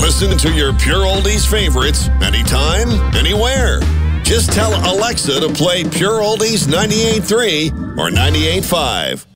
Listen to your Pure Oldies favorites anytime, anywhere. Just tell Alexa to play Pure Oldies 98.3 or 98.5.